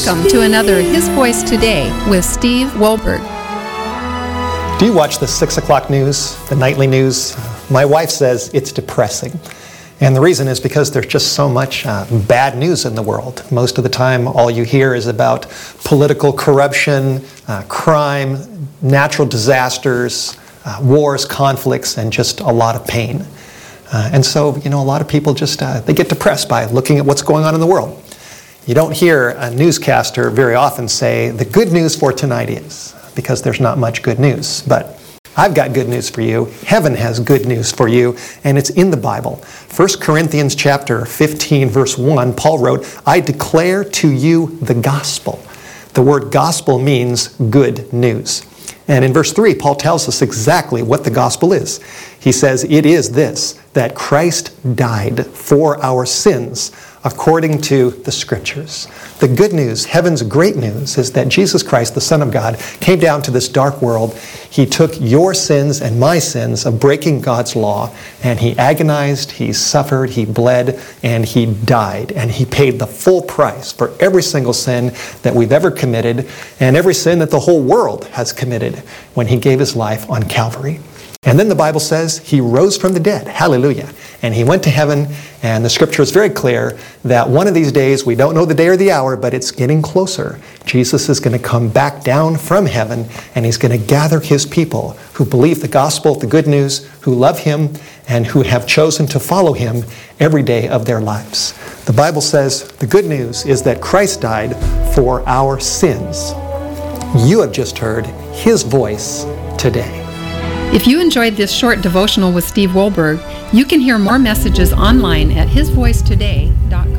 Welcome to another His Voice Today with Steve Wohlberg. Do you watch the 6 o'clock news, the nightly news? My wife says it's depressing. And the reason is because there's just so much bad news in the world. Most of the time, all you hear is about political corruption, crime, natural disasters, wars, conflicts, and just a lot of pain. And so, a lot of people just, they get depressed by looking at what's going on in the world. You don't hear a newscaster very often say, the good news for tonight is, because there's not much good news. But I've got good news for you. Heaven has good news for you, and it's in the Bible. 1 Corinthians chapter 15, verse 1, Paul wrote, I declare to you the gospel. The word gospel means good news. And in verse 3, Paul tells us exactly what the gospel is. He says, it is this, that Christ died for our sins according to the Scriptures. The good news, heaven's great news, is that Jesus Christ, the Son of God, came down to this dark world. He took your sins and my sins of breaking God's law, and He agonized, He suffered, He bled, and He died. And He paid the full price for every single sin that we've ever committed, and every sin that the whole world has committed when He gave His life on Calvary. And then the Bible says He rose from the dead. Hallelujah. And He went to heaven, and the Scripture is very clear that one of these days, we don't know the day or the hour, but it's getting closer. Jesus is going to come back down from heaven, and He's going to gather His people who believe the gospel, the good news, who love Him, and who have chosen to follow Him every day of their lives. The Bible says the good news is that Christ died for our sins. You have just heard His voice today. If you enjoyed this short devotional with Steve Wohlberg, you can hear more messages online at hisvoicetoday.com.